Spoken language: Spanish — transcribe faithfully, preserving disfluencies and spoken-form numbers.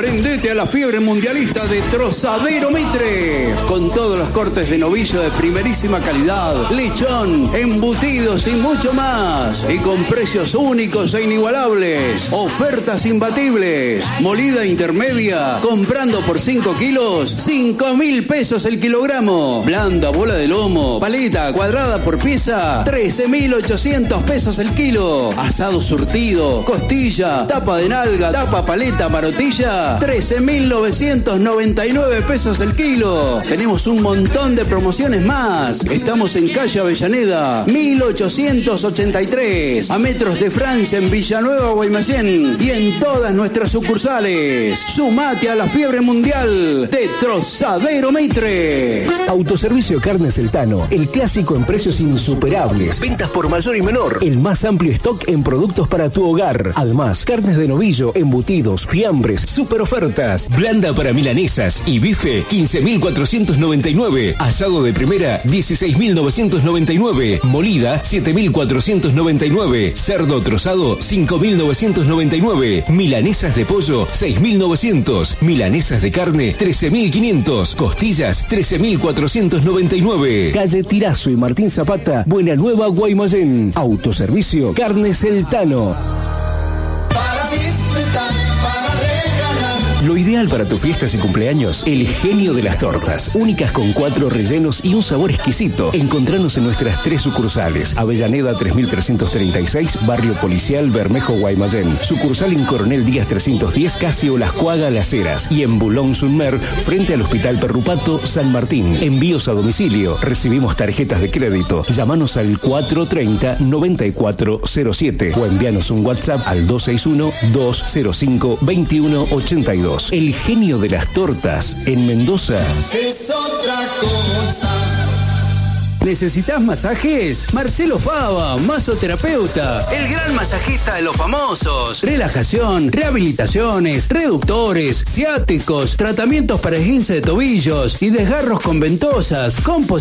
Prendete a la fiebre mundialista de Trozadero Mitre. Con todos los cortes de novillo de primerísima calidad, lechón, embutidos y mucho más. Y con precios únicos e inigualables. Ofertas imbatibles. Molida intermedia, comprando por cinco kilos, cinco mil pesos el kilogramo. Blanda, bola de lomo, paleta, cuadrada por pieza, trece mil ochocientos pesos el kilo. Asado surtido, costilla, tapa de nalga, tapa paleta, marotilla, trece mil novecientos noventa y nueve pesos el kilo. Tenemos un montón de promociones más. Estamos en calle Avellaneda, mil ochocientos ochenta y tres, a metros de Francia, en Villanueva, Guaymallén, y en todas nuestras sucursales. Sumate a la fiebre mundial de Trozadero Mitre. Autoservicio Carnes El Tano, el clásico en precios insuperables. Ventas por mayor y menor. El más amplio stock en productos para tu hogar. Además, carnes de novillo, embutidos, fiambres, super ofertas. Blanda para milanesas y bife, quince mil cuatrocientos noventa y nueve. Asado de primera, dieciséis mil novecientos noventa y nueve. Molida, siete mil cuatrocientos noventa y nueve. Cerdo trozado, cinco mil novecientos noventa y nueve. Milanesas de pollo, seis mil novecientos. Milanesas de carne, trece mil quinientos. Costillas, trece mil cuatrocientos noventa y nueve. Calle Tirazo y Martín Zapata, Buena Nueva, Guaymallén. Autoservicio Carnes El Tano. Lo ideal para tus fiestas y cumpleaños, el genio de las tortas. Únicas con cuatro rellenos y un sabor exquisito. Encontranos en nuestras tres sucursales. Avellaneda tres mil trescientos treinta y seis, Barrio Policial, Bermejo, Guaymallén. Sucursal en Coronel Díaz trescientos diez, Casio Las Cuaga, Las Heras. Y en Boulogne-sur-Mer, frente al Hospital Perrupato, San Martín. Envíos a domicilio. Recibimos tarjetas de crédito. Llámanos al cuatro treinta, noventa y cuatro cero siete o envíanos un WhatsApp al dos seis uno, dos cero cinco, veintiuno ochenta y dos. El genio de las tortas en Mendoza. Es otra cosa. ¿Necesitas masajes? Marcelo Fava, masoterapeuta, el gran masajista de los famosos. Relajación, rehabilitaciones, reductores, ciáticos, tratamientos para esguince de tobillos y desgarros con ventosas, con